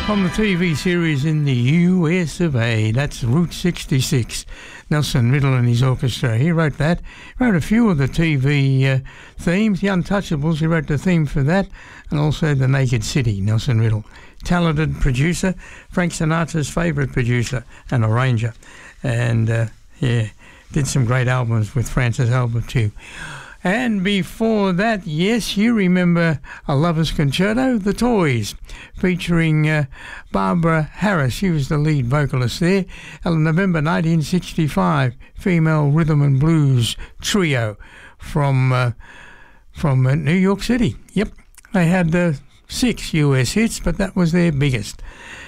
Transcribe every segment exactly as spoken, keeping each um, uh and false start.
From the T V series in the U S of A, that's Route sixty-six. Nelson Riddle and his orchestra. He wrote that. He wrote a few of the T V uh, themes. The Untouchables, he wrote the theme for that, and also The Naked City, Nelson Riddle. Talented producer, Frank Sinatra's favourite producer and arranger. And, uh, yeah, did some great albums with Francis Albert too. And before that, yes, you remember A Lover's Concerto, The Toys, featuring uh, Barbara Harris. She was the lead vocalist there. In November nineteen sixty-five, female rhythm and blues trio from uh, from uh, New York City. Yep, they had uh, six U S hits, but that was their biggest.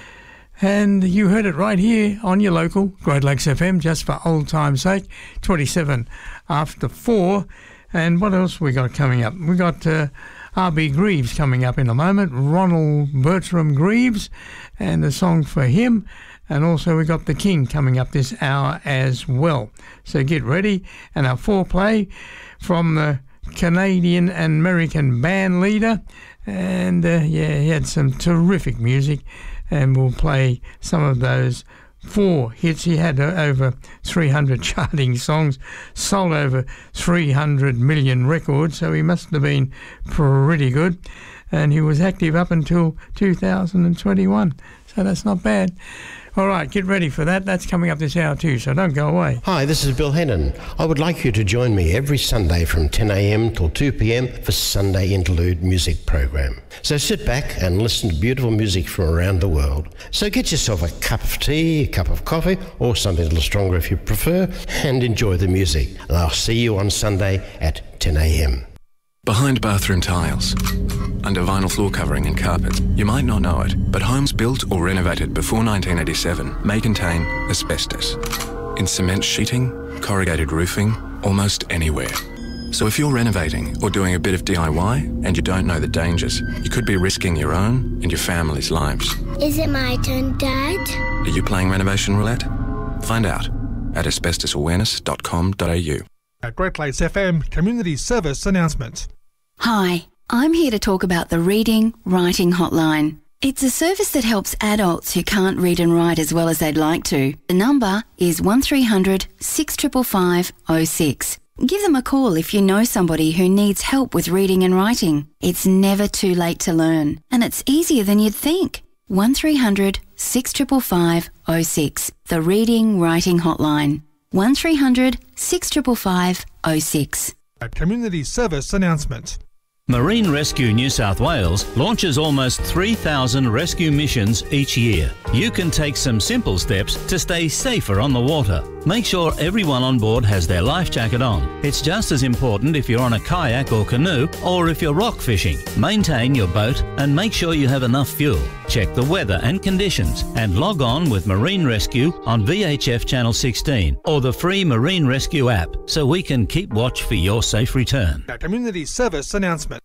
And you heard it right here on your local Great Lakes F M, just for old time's sake, twenty-seven after four. And what else we got coming up? We got uh, R B Greaves coming up in a moment, Ronald Bertram Greaves, and a song for him. And also we got The King coming up this hour as well. So get ready. And our foreplay from the Canadian and American band leader. And uh, yeah, he had some terrific music. And we'll play some of those four hits. He had uh, over three hundred charting songs, sold over three hundred million records, so he must have been pretty good. And he was active up until two thousand twenty-one, so that's not bad. All right, get ready for that. That's coming up this hour too, so don't go away. Hi, this is Bill Hennon. I would like you to join me every Sunday from ten a.m. till two p.m. for Sunday Interlude music program. So sit back and listen to beautiful music from around the world. So get yourself a cup of tea, a cup of coffee, or something a little stronger if you prefer, and enjoy the music. And I'll see you on Sunday at ten a.m. Behind bathroom tiles, under vinyl floor covering and carpets, you might not know it, but homes built or renovated before nineteen eighty-seven may contain asbestos. In cement sheeting, corrugated roofing, almost anywhere. So if you're renovating or doing a bit of D I Y and you don't know the dangers, you could be risking your own and your family's lives. Is it my turn, Dad? Are you playing renovation roulette? Find out at asbestos awareness dot com dot a u. At Great Lakes F M Community Service Announcement. Hi, I'm here to talk about the Reading Writing Hotline. It's a service that helps adults who can't read and write as well as they'd like to. The number is one three hundred, six five five, oh six. Give them a call if you know somebody who needs help with reading and writing. It's never too late to learn, and it's easier than you'd think. one three hundred, six five five, oh six. The Reading Writing Hotline. one three hundred, six five five, oh six. A community service announcement. Marine Rescue New South Wales launches almost three thousand rescue missions each year. You can take some simple steps to stay safer on the water. Make sure everyone on board has their life jacket on. It's just as important if you're on a kayak or canoe or if you're rock fishing. Maintain your boat and make sure you have enough fuel. Check the weather and conditions and log on with Marine Rescue on V H F Channel sixteen or the free Marine Rescue app so we can keep watch for your safe return. A community service announcement.